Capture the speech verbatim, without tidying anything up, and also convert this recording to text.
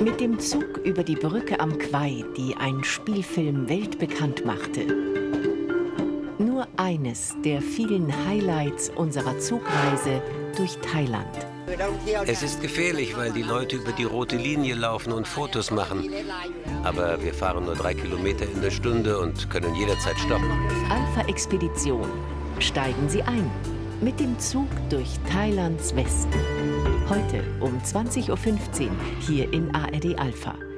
Mit dem Zug über die Brücke am Quai, die ein Spielfilm weltbekannt machte. Nur eines der vielen Highlights unserer Zugreise durch Thailand. Es ist gefährlich, weil die Leute über die rote Linie laufen und Fotos machen. Aber wir fahren nur drei Kilometer in der Stunde und können jederzeit stoppen. Alpha-Expedition. Steigen Sie ein. Mit dem Zug durch Thailands Westen. Heute um zwanzig Uhr fünfzehn hier in A R D Alpha.